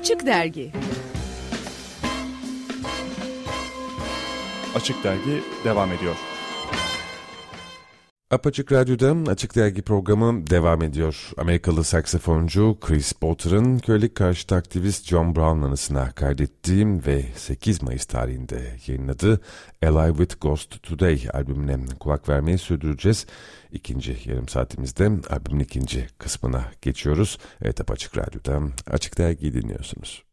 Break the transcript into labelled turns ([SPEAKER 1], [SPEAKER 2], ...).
[SPEAKER 1] Açık Dergi.
[SPEAKER 2] Açık Dergi devam ediyor.
[SPEAKER 3] Apaçık Radyo'da Açık Dergi programı devam ediyor. Amerikalı saksafoncu Chris Botter'ın kölelik karşıtı aktivist John Brown'un anısına kaydettiği ve 8 Mayıs tarihinde yayınladığı Alive with Ghost Today albümüne kulak vermeyi sürdüreceğiz. İkinci yarım saatimizde albümün ikinci kısmına geçiyoruz. Evet, Apaçık Radyo'da Açık Dergi'yi dinliyorsunuz.